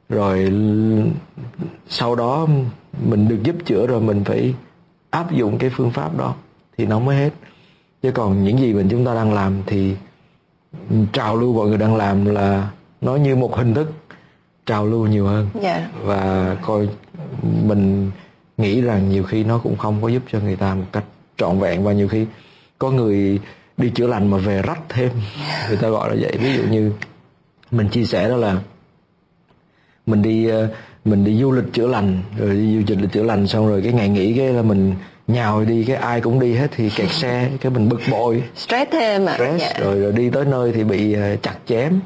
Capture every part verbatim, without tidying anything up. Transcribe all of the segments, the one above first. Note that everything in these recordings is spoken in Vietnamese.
rồi sau đó mình được giúp chữa rồi mình phải áp dụng cái phương pháp đó thì nó mới hết. Chứ còn những gì mình chúng ta đang làm thì trào lưu mọi người đang làm là nó như một hình thức trào lưu nhiều hơn. Yeah. Và coi mình nghĩ rằng nhiều khi nó cũng không có giúp cho người ta một cách trọn vẹn, và nhiều khi có người đi chữa lành mà về rách thêm, người ta gọi là vậy. Ví dụ như mình chia sẻ đó là mình đi mình đi du lịch chữa lành, rồi đi du lịch chữa lành xong rồi cái ngày nghỉ cái là mình nhào đi, cái ai cũng đi hết thì kẹt xe, cái mình bực bội, stress thêm à. Stress, yeah. rồi, rồi đi tới nơi thì bị chặt chém,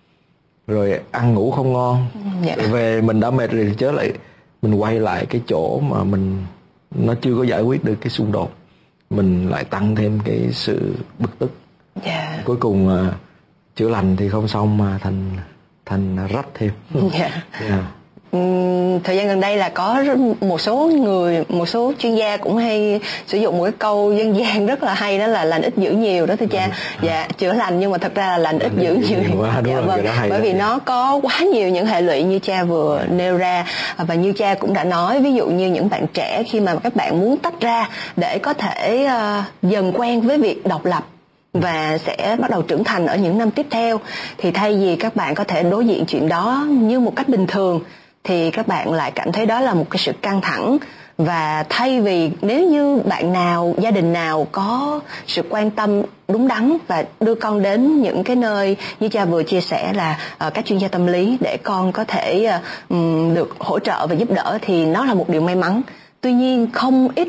rồi ăn ngủ không ngon, yeah. rồi về mình đã mệt rồi thì chớ lại mình quay lại cái chỗ mà mình nó chưa có giải quyết được cái xung đột, mình lại tăng thêm cái sự bực tức, yeah. cuối cùng uh, chữa lành thì không xong mà thành thành rách thêm. Yeah. Yeah. Uhm, thời gian gần đây là có một số người, một số chuyên gia cũng hay sử dụng một cái câu dân gian rất là hay, đó là lành ít giữ nhiều đó thưa cha. Ừ. Dạ, chữa lành nhưng mà thật ra là lành ít giữ nhiều. nhiều quá, đúng dạ, rồi, vâng. Bởi đó vì nó có quá nhiều những hệ lụy như cha vừa nêu ra, và như cha cũng đã nói, ví dụ như những bạn trẻ khi mà các bạn muốn tách ra để có thể uh, dần quen với việc độc lập và sẽ bắt đầu trưởng thành ở những năm tiếp theo, thì thay vì các bạn có thể đối diện chuyện đó như một cách bình thường thì các bạn lại cảm thấy đó là một cái sự căng thẳng. Và thay vì, nếu như bạn nào, gia đình nào có sự quan tâm đúng đắn và đưa con đến những cái nơi như cha vừa chia sẻ là uh, các chuyên gia tâm lý để con có thể uh, um, được hỗ trợ và giúp đỡ, thì nó là một điều may mắn. Tuy nhiên không ít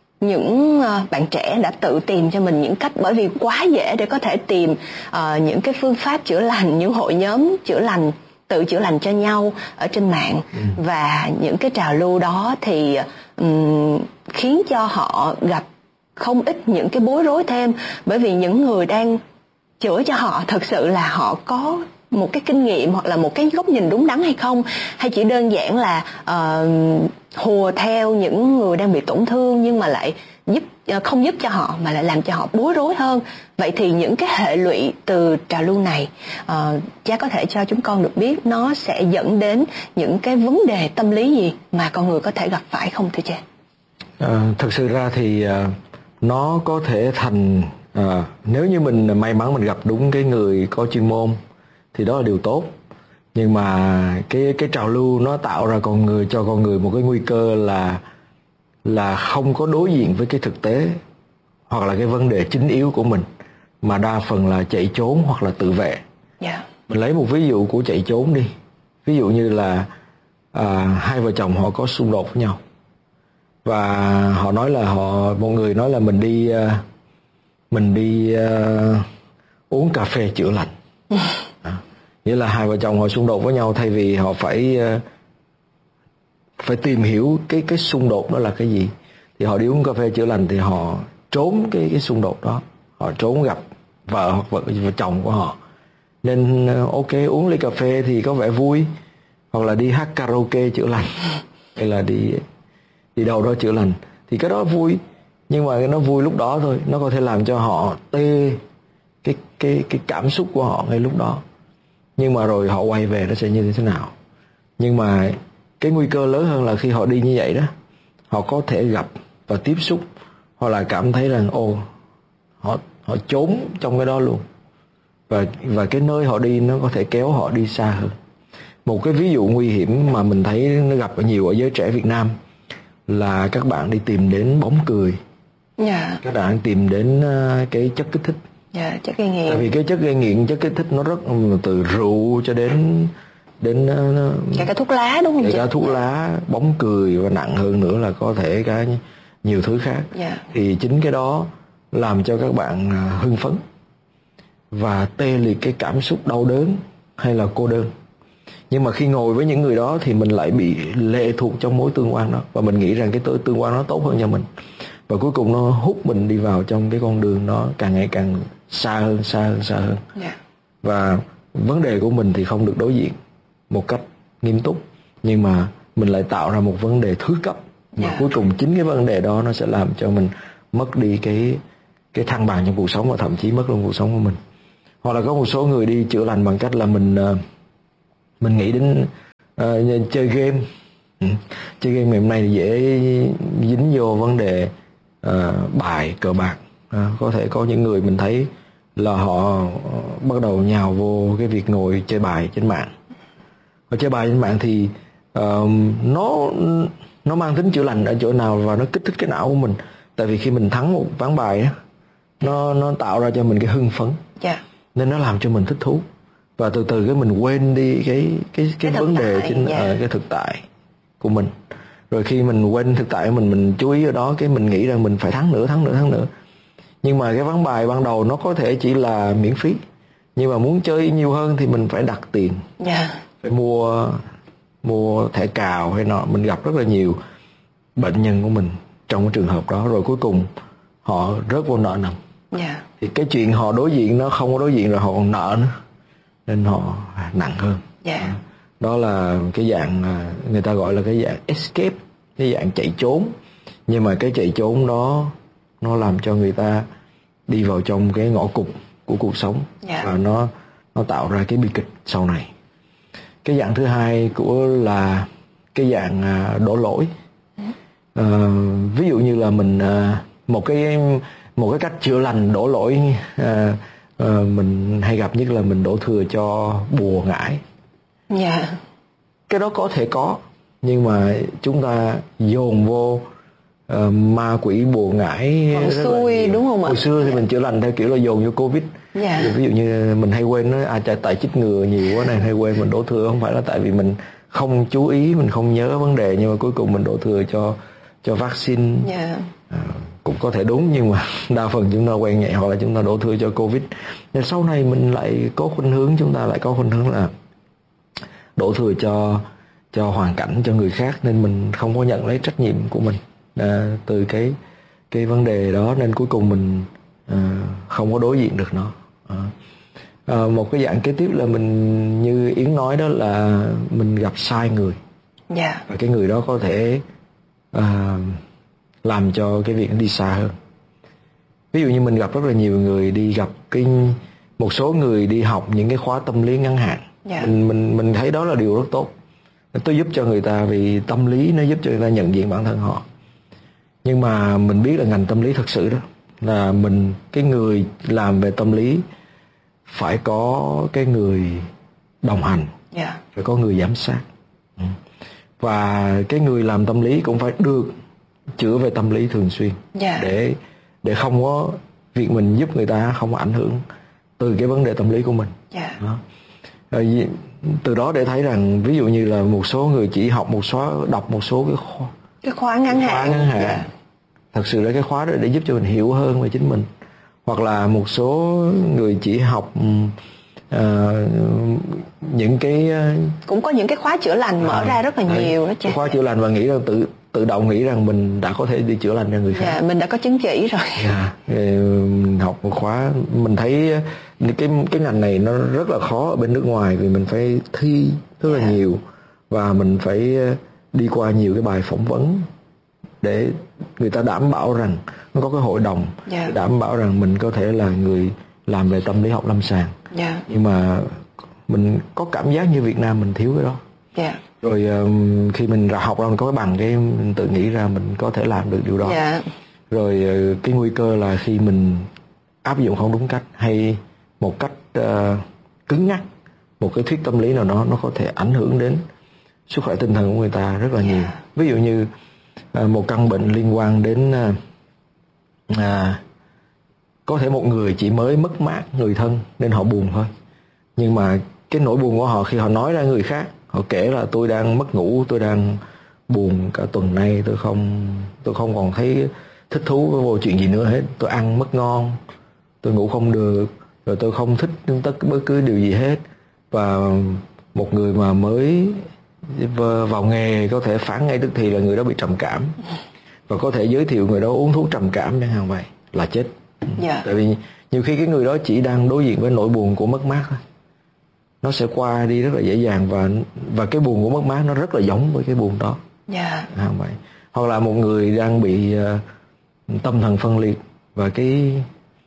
những uh, bạn trẻ đã tự tìm cho mình những cách, bởi vì quá dễ để có thể tìm uh, những cái phương pháp chữa lành, những hội nhóm chữa lành, tự chữa lành cho nhau ở trên mạng. Ừ. Và những cái trào lưu đó thì um, khiến cho họ gặp không ít những cái bối rối thêm, bởi vì những người đang chữa cho họ thực sự là họ có một cái kinh nghiệm hoặc là một cái góc nhìn đúng đắn hay không, hay chỉ đơn giản là uh, hùa theo những người đang bị tổn thương nhưng mà lại giúp không giúp cho họ mà lại làm cho họ bối rối hơn. Vậy thì những cái hệ lụy từ trào lưu này, uh, cha có thể cho chúng con được biết nó sẽ dẫn đến những cái vấn đề tâm lý gì mà con người có thể gặp phải không thưa cha? Uh, thực sự ra thì uh, nó có thể thành uh, nếu như mình may mắn mình gặp đúng cái người có chuyên môn thì đó là điều tốt. Nhưng mà cái cái trào lưu nó tạo ra con người, cho con người một cái nguy cơ là là không có đối diện với cái thực tế hoặc là cái vấn đề chính yếu của mình, mà đa phần là chạy trốn hoặc là tự vệ. Yeah. Mình lấy một ví dụ của chạy trốn đi. Ví dụ như là à, hai vợ chồng họ có xung đột với nhau và họ nói là họ một người nói là mình đi mình đi uh, uống cà phê chữa lành. À, nghĩa là hai vợ chồng họ xung đột với nhau, thay vì họ phải uh, phải tìm hiểu cái cái xung đột đó là cái gì thì họ đi uống cà phê chữa lành, thì họ trốn cái cái xung đột đó, họ trốn gặp vợ hoặc vợ, vợ chồng của họ. Nên ok, uống ly cà phê thì có vẻ vui, hoặc là đi hát karaoke chữa lành, hay là đi đi đâu đó chữa lành, thì cái đó vui. Nhưng mà nó vui lúc đó thôi, nó có thể làm cho họ tê cái cái cái cảm xúc của họ ngay lúc đó. Nhưng mà rồi họ quay về nó sẽ như thế nào? Nhưng mà cái nguy cơ lớn hơn là khi họ đi như vậy đó, họ có thể gặp và tiếp xúc, hoặc là cảm thấy rằng ồ, họ họ trốn trong cái đó luôn, và và cái nơi họ đi nó có thể kéo họ đi xa hơn. Một cái ví dụ nguy hiểm mà mình thấy nó gặp nhiều ở giới trẻ Việt Nam là các bạn đi tìm đến bóng cười. Yeah. Các bạn tìm đến cái chất kích thích. Yeah, chất gây nghiện. Tại vì cái chất gây nghiện, chất kích thích nó rất, từ rượu cho đến đến cả cả thuốc lá, đúng không? Cả, cả thuốc lá, bóng cười, và nặng hơn nữa là có thể cả nhiều thứ khác. Yeah. Thì chính cái đó làm cho các bạn hưng phấn và tê liệt cái cảm xúc đau đớn hay là cô đơn. Nhưng mà khi ngồi với những người đó thì mình lại bị lệ thuộc trong mối tương quan đó, và mình nghĩ rằng cái tương quan nó tốt hơn cho mình, và cuối cùng nó hút mình đi vào trong cái con đường nó càng ngày càng xa hơn, xa hơn, xa hơn. Yeah. Và vấn đề của mình thì không được đối diện một cách nghiêm túc, nhưng mà mình lại tạo ra một vấn đề thứ cấp, và yeah. cuối cùng chính cái vấn đề đó nó sẽ làm cho mình mất đi cái cái thăng bằng trong cuộc sống, và thậm chí mất luôn cuộc sống của mình. Hoặc là có một số người đi chữa lành bằng cách là mình mình nghĩ đến À, chơi game. Ừ. Chơi game ngày hôm nay thì dễ dính vô vấn đề uh, bài cờ bạc. À, có thể có những người mình thấy là họ bắt đầu nhào vô cái việc ngồi chơi bài trên mạng. Và chơi bài trên mạng thì uh, nó nó mang tính chữa lành ở chỗ nào và nó kích thích cái não của mình. Tại vì khi mình thắng một ván bài á, nó nó tạo ra cho mình cái hưng phấn. Yeah. Nên nó làm cho mình thích thú. Và từ từ cái mình quên đi cái cái cái, cái vấn đề tại, trên yeah. uh, cái thực tại của mình. Rồi khi mình quên thực tại của mình, mình chú ý ở đó, cái mình nghĩ rằng mình phải thắng nữa, thắng nữa, thắng nữa. Nhưng mà cái ván bài ban đầu nó có thể chỉ là miễn phí, nhưng mà muốn chơi nhiều hơn thì mình phải đặt tiền. Yeah. Phải mua mua thẻ cào hay nọ. Mình gặp rất là nhiều bệnh nhân của mình trong cái trường hợp đó, rồi cuối cùng họ rớt vô nợ nần. Yeah. Thì cái chuyện họ đối diện nó không có đối diện rồi họ còn nợ nữa, nên họ nặng hơn. Yeah. Đó là cái dạng người ta gọi là cái dạng escape, cái dạng chạy trốn. Nhưng mà cái chạy trốn đó nó làm cho người ta đi vào trong cái ngõ cụt của cuộc sống. Yeah. Và nó nó tạo ra cái bi kịch sau này. Cái dạng thứ hai của là cái dạng đổ lỗi. À, ví dụ như là mình một cái một cái cách chữa lành đổ lỗi à, à, mình hay gặp nhất là mình đổ thừa cho bùa ngải. Yeah. Cái đó có thể có, nhưng mà chúng ta dồn vô uh, ma quỷ bùa ngải còn xui đúng không ạ? Hồi xưa thì mình chữa lành theo kiểu là dồn vô Covid. Yeah. Ví dụ như mình hay quên nói à tại chích ngừa nhiều quá này, hay quên mình đổ thừa, không phải là tại vì mình không chú ý, mình không nhớ vấn đề, nhưng mà cuối cùng mình đổ thừa cho cho vaccine. Yeah. À, cũng có thể đúng, nhưng mà đa phần chúng ta quen nhẹ, hoặc là chúng ta đổ thừa cho Covid. Nên sau này mình lại có khuynh hướng, chúng ta lại có khuynh hướng là đổ thừa cho cho hoàn cảnh, cho người khác, nên mình không có nhận lấy trách nhiệm của mình à, từ cái cái vấn đề đó, nên cuối cùng mình à, không có đối diện được nó. À, à, một cái dạng kế tiếp là mình, như Yến nói đó, là mình gặp sai người. Yeah. Và cái người đó có thể à, làm cho cái việc nó đi xa hơn. Ví dụ như mình gặp rất là nhiều người đi gặp cái một số người đi học những cái khóa tâm lý ngắn hạn. Yeah. Mình mình mình thấy đó là điều rất tốt. Nó giúp cho người ta, vì tâm lý nó giúp cho người ta nhận diện bản thân họ. Nhưng mà mình biết là ngành tâm lý thật sự đó là mình, cái người làm về tâm lý phải có cái người đồng hành. Yeah. Phải có người giám sát. Và cái người làm tâm lý cũng phải được chữa về tâm lý thường xuyên. Yeah. để để không có việc mình giúp người ta không có ảnh hưởng từ cái vấn đề tâm lý của mình. Yeah. Đó. Rồi, từ đó để thấy rằng ví dụ như là một số người chỉ học một số đọc một số cái khóa, cái khóa ngắn hạn, khóa ngắn hạn. Yeah. Thật sự là cái khóa đó để giúp cho mình hiểu hơn về chính mình. Hoặc là một số người chỉ học uh, những cái uh, cũng có những cái khóa chữa lành mở à, ra rất là đấy, nhiều đó chứ. Khóa chữa lành và nghĩ rằng tự tự động nghĩ rằng mình đã có thể đi chữa lành cho người khác. Yeah, mình đã có chứng chỉ rồi. Yeah. Mình học một khóa, mình thấy cái cái ngành này nó rất là khó ở bên nước ngoài, vì mình phải thi rất là yeah. nhiều, và mình phải đi qua nhiều cái bài phỏng vấn để người ta đảm bảo rằng nó có cái hội đồng yeah. đảm bảo rằng mình có thể là người làm về tâm lý học lâm sàng. Yeah. Nhưng mà mình có cảm giác như Việt Nam mình thiếu cái đó. Yeah. Rồi um, khi mình ra học ra mình có cái bằng, cái mình tự nghĩ ra mình có thể làm được điều đó. Yeah. Rồi uh, cái nguy cơ là khi mình áp dụng không đúng cách, hay một cách uh, cứng nhắc một cái thuyết tâm lý nào đó, nó có thể ảnh hưởng đến sức khỏe tinh thần của người ta rất là nhiều. Yeah. Ví dụ như uh, một căn bệnh liên quan đến uh, uh, có thể một người chỉ mới mất mát người thân nên họ buồn thôi, nhưng mà cái nỗi buồn của họ khi họ nói ra người khác, họ kể là tôi đang mất ngủ, tôi đang buồn cả tuần nay, tôi không tôi không còn thấy thích thú với vô chuyện gì nữa hết, tôi ăn mất ngon, tôi ngủ không được, rồi tôi không thích tất bất cứ điều gì hết. Và một người mà mới vào nghề có thể phán ngay tức thì là người đó bị trầm cảm, và có thể giới thiệu người đó uống thuốc trầm cảm chẳng hạn, vậy là chết. Yeah. Tại vì nhiều khi cái người đó chỉ đang đối diện với nỗi buồn của mất mát thôi, nó sẽ qua đi rất là dễ dàng, và và cái buồn của mất mát nó rất là giống với cái buồn đó. Yeah. À, vậy. Hoặc là một người đang bị uh, tâm thần phân liệt, và cái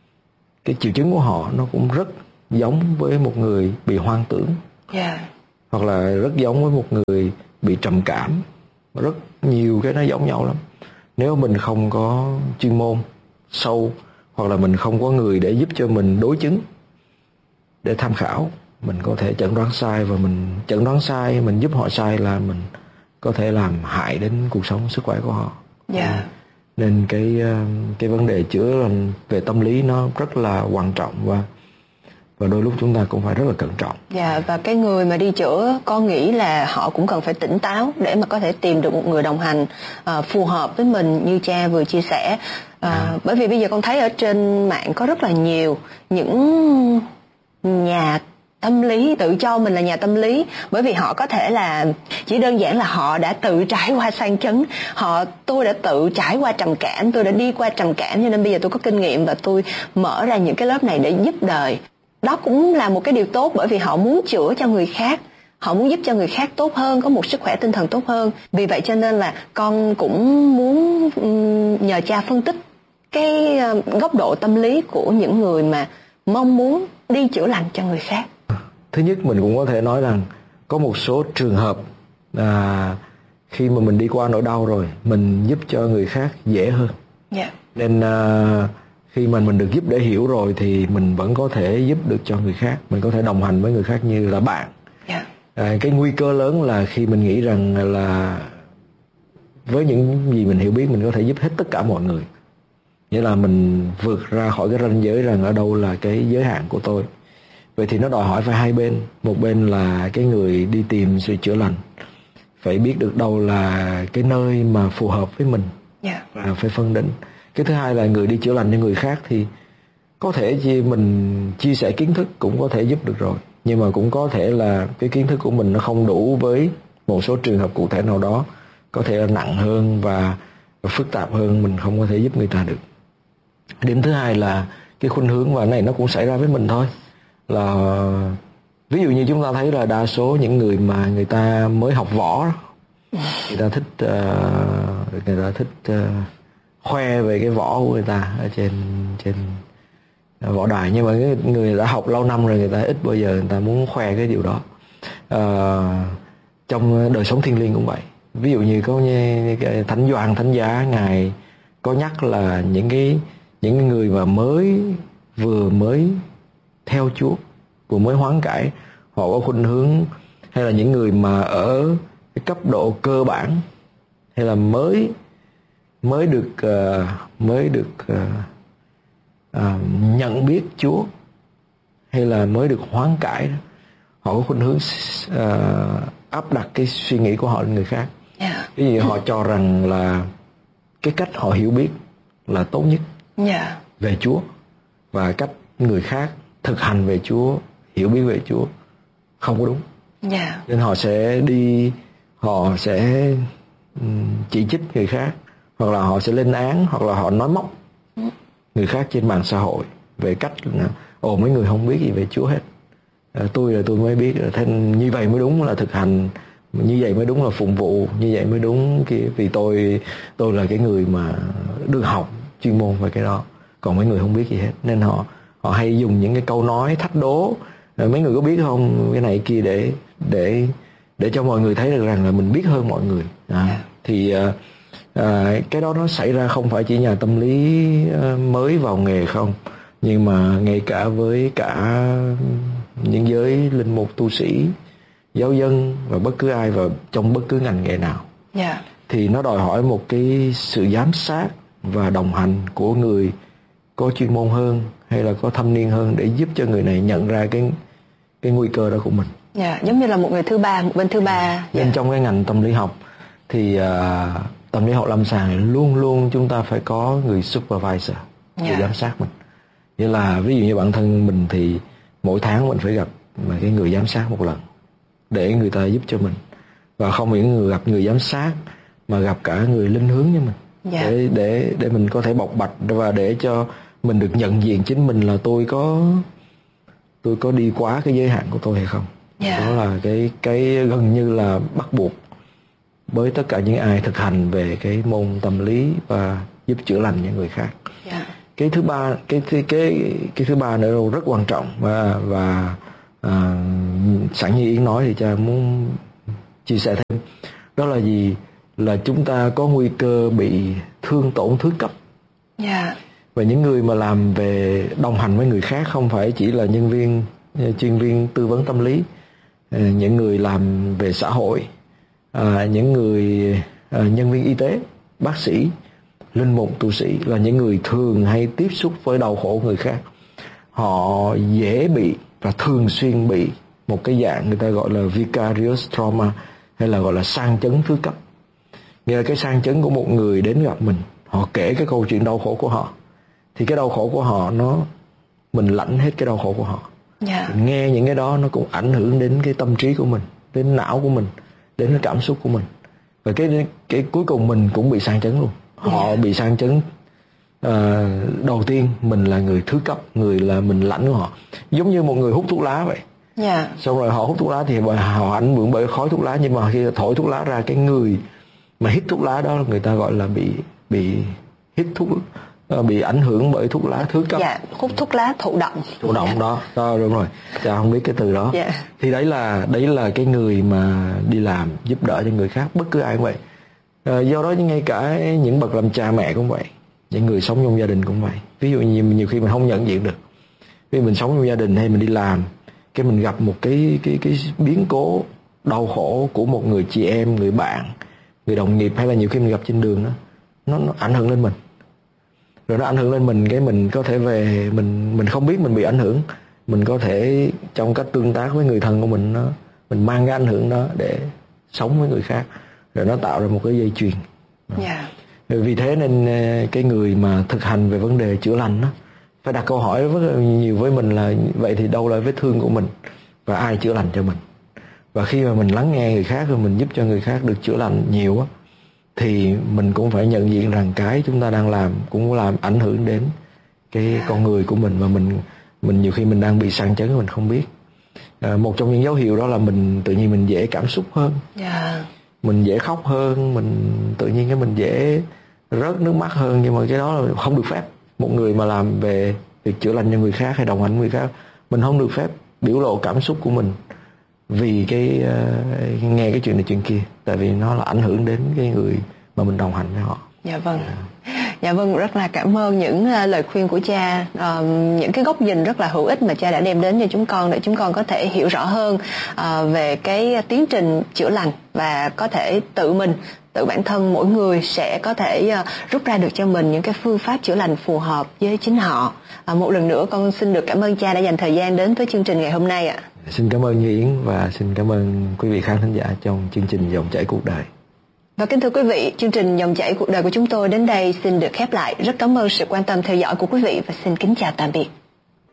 cái triệu chứng của họ nó cũng rất giống với một người bị hoang tưởng. Yeah. hoặc là rất giống với một người bị trầm cảm. Rất nhiều cái nó giống nhau lắm. Nếu mình không có chuyên môn sâu, hoặc là mình không có người để giúp cho mình đối chứng, để tham khảo, mình có thể chẩn đoán sai, và mình chẩn đoán sai, mình giúp họ sai là mình có thể làm hại đến cuộc sống, sức khỏe của họ. Dạ. Nên cái cái vấn đề chữa lành về tâm lý nó rất là quan trọng, và và đôi lúc chúng ta cũng phải rất là cẩn trọng. Dạ, và cái người mà đi chữa, con nghĩ là họ cũng cần phải tỉnh táo để mà có thể tìm được một người đồng hành uh, phù hợp với mình, như cha vừa chia sẻ. Uh, à. Bởi vì bây giờ con thấy ở trên mạng có rất là nhiều những nhà tâm lý tự cho mình là nhà tâm lý, bởi vì họ có thể là chỉ đơn giản là họ đã tự trải qua sang chấn, họ tôi đã tự trải qua trầm cảm, tôi đã đi qua trầm cảm, cho nên bây giờ tôi có kinh nghiệm và tôi mở ra những cái lớp này để giúp đời. Đó cũng là một cái điều tốt, bởi vì họ muốn chữa cho người khác, họ muốn giúp cho người khác tốt hơn, có một sức khỏe tinh thần tốt hơn. Vì vậy cho nên là con cũng muốn nhờ cha phân tích cái góc độ tâm lý của những người mà mong muốn đi chữa lành cho người khác. Thứ nhất, mình cũng có thể nói rằng có một số trường hợp à, khi mà mình đi qua nỗi đau rồi, mình giúp cho người khác dễ hơn. Yeah. Nên à, khi mà mình được giúp để hiểu rồi thì mình vẫn có thể giúp được cho người khác, mình có thể đồng hành với người khác như là bạn. Yeah. À, cái nguy cơ lớn là khi mình nghĩ rằng là với những gì mình hiểu biết mình có thể giúp hết tất cả mọi người, nghĩa là mình vượt ra khỏi cái ranh giới rằng ở đâu là cái giới hạn của tôi. Vậy thì nó đòi hỏi phải hai bên. Một bên là cái người đi tìm sự chữa lành phải biết được đâu là cái nơi mà phù hợp với mình, yeah. và phải phân định. Cái thứ hai là người đi chữa lành cho người khác thì có thể chi mình chia sẻ kiến thức cũng có thể giúp được rồi, nhưng mà cũng có thể là cái kiến thức của mình nó không đủ với một số trường hợp cụ thể nào đó, có thể là nặng hơn và, và phức tạp hơn, mình không có thể giúp người ta được. Điểm thứ hai là cái khuynh hướng, và này nó cũng xảy ra với mình thôi, là ví dụ như chúng ta thấy là đa số những người mà người ta mới học võ, người ta thích uh, người ta thích uh, khoe về cái võ của người ta ở trên trên võ đài, nhưng mà cái người đã học lâu năm rồi người ta ít bao giờ người ta muốn khoe cái điều đó. Uh, trong đời sống thiêng liêng cũng vậy. Ví dụ như có như cái Thánh Gioan Thánh Giá, ngài có nhắc là những cái những người mà mới vừa mới theo Chúa, vừa mới hoán cải, họ có khuynh hướng, hay là những người mà ở cái cấp độ cơ bản, hay là mới mới được uh, mới được uh, uh, nhận biết Chúa, hay là mới được hoán cải, họ có khuynh hướng uh, áp đặt cái suy nghĩ của họ lên người khác. Yeah. Ví dụ họ cho rằng là cái cách họ hiểu biết là tốt nhất, yeah. về Chúa, và cách người khác thực hành về Chúa, hiểu biết về Chúa không có đúng. Yeah. Nên họ sẽ đi, họ sẽ um, chỉ trích người khác, hoặc là họ sẽ lên án, hoặc là họ nói móc người khác trên mạng xã hội về cách là ồ mấy người không biết gì về Chúa hết, à, tôi là tôi mới biết, thế như vậy mới đúng là thực hành, như vậy mới đúng là phụng vụ, như vậy mới đúng kia, vì tôi tôi là cái người mà được học chuyên môn về cái đó, còn mấy người không biết gì hết. Nên họ họ hay dùng những cái câu nói thách đố, rồi mấy người có biết không cái này kia, để để để cho mọi người thấy được rằng là mình biết hơn mọi người. À, thì à, à, cái đó nó xảy ra không phải chỉ nhà tâm lý à, mới vào nghề không, nhưng mà ngay cả với cả những giới linh mục, tu sĩ, giáo dân và bất cứ ai vào trong bất cứ ngành nghề nào. Yeah. Thì nó đòi hỏi một cái sự giám sát và đồng hành của người có chuyên môn hơn, hay là có thâm niên hơn, để giúp cho người này nhận ra cái cái nguy cơ đó của mình. Dạ, yeah, giống như là một người thứ ba, một bên thứ ba. Yeah. Nên trong cái ngành tâm lý học thì uh, tâm lý học lâm sàng này luôn luôn chúng ta phải có người supervisor, người yeah. giám sát mình. Nghĩa là ví dụ như bản thân mình thì mỗi tháng mình phải gặp mà cái người giám sát một lần, để người ta giúp cho mình, và không những người gặp người giám sát mà gặp cả người linh hướng với mình, yeah. để để để mình có thể bộc bạch, và để cho mình được nhận diện chính mình là tôi có tôi có đi quá cái giới hạn của tôi hay không. Yeah. Đó là cái cái gần như là bắt buộc với tất cả những ai thực hành về cái môn tâm lý và giúp chữa lành những người khác. Yeah. Cái thứ ba, cái cái cái cái thứ ba nữa rất quan trọng, và và à, sẵn như Yến nói thì cha muốn chia sẻ thêm. Đó là gì? Là chúng ta có nguy cơ bị thương tổn thứ cấp. Yeah. Và những người mà làm về đồng hành với người khác không phải chỉ là nhân viên, chuyên viên tư vấn tâm lý, những người làm về xã hội, à, những người à, nhân viên y tế, bác sĩ, linh mục, tu sĩ là những người thường hay tiếp xúc với đau khổ người khác. Họ dễ bị và thường xuyên bị một cái dạng người ta gọi là vicarious trauma, hay là gọi là sang chấn thứ cấp. Nghĩa là cái sang chấn của một người đến gặp mình, họ kể cái câu chuyện đau khổ của họ, thì cái đau khổ của họ nó mình lãnh hết cái đau khổ của họ. Yeah. Mình nghe những cái đó nó cũng ảnh hưởng đến cái tâm trí của mình, đến não của mình, đến cái cảm xúc của mình, và cái cái cuối cùng mình cũng bị sang chấn luôn. Họ yeah. bị sang chấn. À, đầu tiên mình là người thứ cấp, người là mình lãnh của họ, giống như một người hút thuốc lá vậy. Yeah. Xong rồi họ hút thuốc lá thì họ ảnh hưởng bởi khói thuốc lá, nhưng mà khi thổi thuốc lá ra, cái người mà hít thuốc lá đó người ta gọi là bị bị hít thuốc bị ảnh hưởng bởi thuốc lá thứ cấp. Dạ, hút thuốc lá thụ động. Thụ động yeah. đó, đó đúng rồi. Cha không biết cái từ đó. Yeah. Thì đấy là đấy là cái người mà đi làm giúp đỡ cho người khác, bất cứ ai cũng vậy. À, do đó ngay cả những bậc làm cha mẹ cũng vậy, những người sống trong gia đình cũng vậy. Ví dụ như nhiều khi mình không nhận diện được, vì mình sống trong gia đình hay mình đi làm, cái mình gặp một cái cái cái biến cố đau khổ của một người chị em, người bạn, người đồng nghiệp, hay là nhiều khi mình gặp trên đường đó, nó, nó ảnh hưởng lên mình. Rồi nó ảnh hưởng lên mình, cái mình có thể về mình mình không biết mình bị ảnh hưởng, mình có thể trong cách tương tác với người thân của mình, nó mình mang cái ảnh hưởng đó để sống với người khác, rồi nó tạo ra một cái dây chuyền. Yeah. Vì thế nên cái người mà thực hành về vấn đề chữa lành đó phải đặt câu hỏi rất nhiều với mình là vậy thì đâu là vết thương của mình và ai chữa lành cho mình. Và khi mà mình lắng nghe người khác rồi mình giúp cho người khác được chữa lành nhiều á, thì mình cũng phải nhận diện rằng cái chúng ta đang làm cũng làm ảnh hưởng đến cái con người của mình, và mình mình nhiều khi mình đang bị sang chấn mình không biết. À, một trong những dấu hiệu đó là mình tự nhiên mình dễ cảm xúc hơn. Yeah. Mình dễ khóc hơn, mình tự nhiên cái mình dễ rớt nước mắt hơn, nhưng mà cái đó là không được phép. Một người mà làm về việc chữa lành cho người khác hay đồng hành với người khác, mình không được phép biểu lộ cảm xúc của mình vì cái uh, nghe cái chuyện này chuyện kia, tại vì nó là ảnh hưởng đến cái người mà mình đồng hành với họ. Dạ vâng. Dạ vâng, rất là cảm ơn những uh, lời khuyên của cha, uh, những cái góc nhìn rất là hữu ích mà cha đã đem đến cho chúng con để chúng con có thể hiểu rõ hơn uh, về cái tiến trình chữa lành, và có thể tự mình, tự bản thân mỗi người sẽ có thể uh, rút ra được cho mình những cái phương pháp chữa lành phù hợp với chính họ. Uh, một lần nữa con xin được cảm ơn cha đã dành thời gian đến với chương trình ngày hôm nay ạ. Xin cảm ơn Như Yến và xin cảm ơn quý vị khán thính giả trong chương trình Dòng chảy cuộc đời. Và kính thưa quý vị, chương trình Dòng chảy cuộc đời của chúng tôi đến đây xin được khép lại. Rất cảm ơn sự quan tâm theo dõi của quý vị và xin kính chào tạm biệt.